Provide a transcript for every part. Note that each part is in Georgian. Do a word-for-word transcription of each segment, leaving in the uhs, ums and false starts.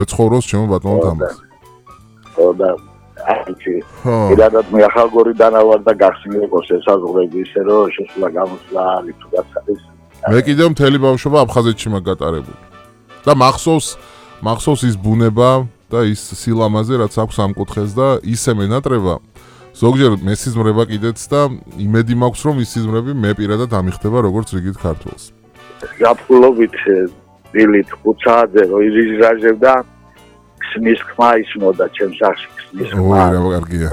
ცხოვრობს ჩემო ბატონო თამაზ. ხო და აი პირადად მე ახალგორიდან ავარ და გახსნილი იყოს ესაზღვრები ისე რომ შესვლა გამოსვლა არის თუ გაცხადეს. მე კიდევ მთელი ბავშვობა აფხაზეთში მაგ გატარებული. და მახსოვს მახსოვს ის ბუნება და ის სილამაზე რაც აქვს ამ კუთხეს და ისე მენატრება ზოგჯერ მესიზმრება კიდეც და იმედი მაქვს რომ ის სიზმრები მე პირადად ამიხდება როგორც რიგით ქართველს. გაფულობით დილით ხუთ საათზე რო ირიჟაჟებდა ქსნის ხმა ისმოდა ჩემს სახში ქსნის ხმა. ოი რა კარგია.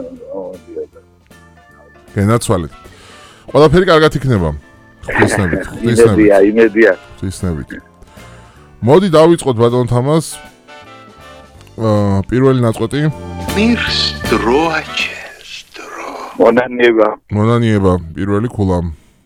გენაცვალეთ. ყველაფერი კარგად იქნება. ღვთისმებით, ღვთისმებით. იმედია, იმედია. ღვთისმებით. მოდი დავიწყოთ ბატონ თამაზ. აა პირველი ნაწყვეტი. მირს დროაჩე, დრო. მონანიება. მონანიება, პირველი ქულა.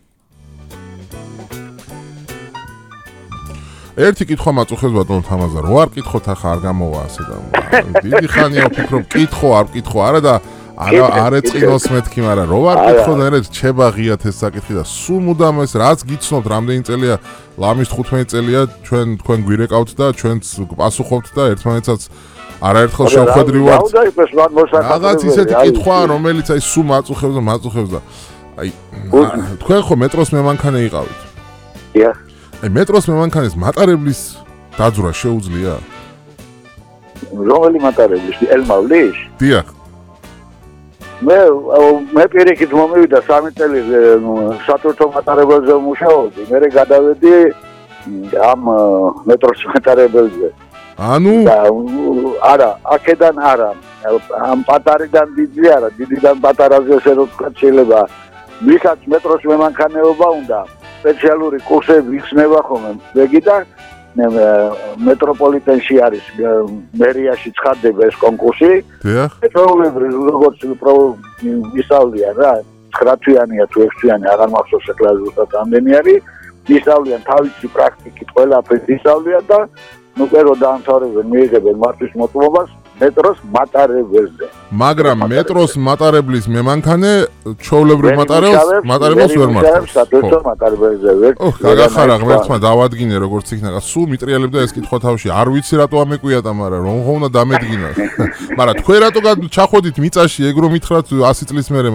ერთი კითხვა მაწუხებს ბატონ თამაზა, რო არ კითხოთ ახლა არ გამოვა ასე და დიდი ხანია ვფიქრობ, კითხო, არ კითხო, არა და არა არ ეწყინოს მეთქი, მაგრამ რო არ კითხო და ერთ ჩება ღიათ ეს საკითხი და სულ მუდამ ეს რაც გიცნობთ, რამდენი წელია, ლამის თხუთმეტი წელია ჩვენ თქვენ გვირეკავთ და ჩვენც პასუხობთ და ერთმანეთსაც არაერთხელ შევხვედრი ვართ. რაღაც ისეთი კითხვაა, რომელიც აი სულ მაწუხებს და მაწუხებს და აი თქვენ ხო მეტროს მემანქანე იყავით? დიახ. აი მეტროს მემანქანის მატარებლის დაძვრა შეუძლია? რომელი მატარებლის? ელმავლის? დიახ. მე მე პირიქით მომივიდა სამი წელი სატვირთო მატარებელზე ვმუშაობდი, მე გადავედი ამ მეტროს მატარებელზე. ანუ არა, აქედან არა, ამ პატარიდან დიდი არა, დიდიდან პატარაზე ესე რომ თქვა შეიძლება ვისაც მეტროს მემანქანეობა უნდა სპეციალური კურსები იხსნება ხოლმე ვეგიდან მეტროპოლიტენში არის მერიაში ცხადდება ეს კონკურსი. დიახ. ჩვეულებრივ როგორც ისავლიან რა, ცხრა თვიანია თუ ექვსი თვიანი აღარ მახსოვს ახლა ზუსტად რამდენი არის. ისავლიან თავისი პრაქტიკით ყველაფერს ისავლიან და ნუ პერო დაამთავრებენ, მიიღებენ მართვის მოწმობას მეტროს მატარებელზე. მაგრამ მეტროს მატარებლის მემანქანე ჩვეულებრივ მატარებელს მატარებელს ვერ მართავს. სატვირთო მატარებელზე ვერ. ოხ, გაგახარა ღმერთმა დავადგინე როგორც იქნება. სულ მიტრიალებდა ეს კითხვა თავში. არ ვიცი რატო ამეკვიატა, მაგრამ რომ ხომ უნდა დამედგინოს. მაგრამ თქვენ რატო ჩახოდით მიწაში ეგ რომ მითხრათ ასი წლის მერე